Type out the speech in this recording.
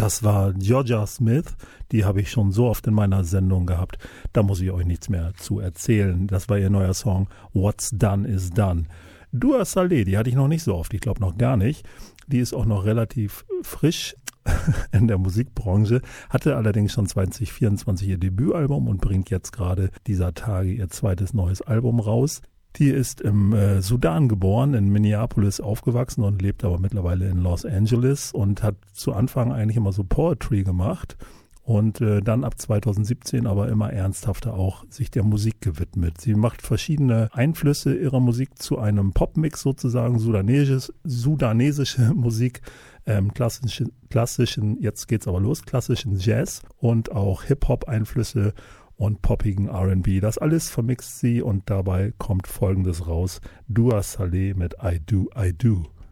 Das war Georgia Smith, die habe ich schon so oft in meiner Sendung gehabt, da muss ich euch nichts mehr zu erzählen. Das war ihr neuer Song What's Done is Done. Dua Saleh, die hatte ich noch nicht so oft, ich glaube noch gar nicht. Die ist auch noch relativ frisch in der Musikbranche, hatte allerdings schon 2024 ihr Debütalbum und bringt jetzt gerade dieser Tage ihr zweites neues Album raus. Die ist im Sudan geboren, in Minneapolis aufgewachsen und lebt aber mittlerweile in Los Angeles und hat zu Anfang eigentlich immer so Poetry gemacht und dann ab 2017 aber immer ernsthafter auch sich der Musik gewidmet. Sie macht verschiedene Einflüsse ihrer Musik zu einem Popmix sozusagen, sudanesische Musik, klassischen, jetzt geht's aber los, klassischen Jazz und auch Hip-Hop-Einflüsse und poppigen R&B. Das alles vermixt sie und dabei kommt Folgendes raus. Dua Saleh mit I Do, I Do.